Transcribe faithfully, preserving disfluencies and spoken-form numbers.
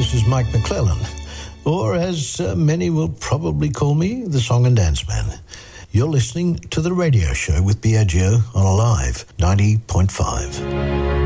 This is Mike McClellan, or as uh, many will probably call me, the Song and Dance Man. You're listening to The Radio Show with Biagio on Alive ninety point five.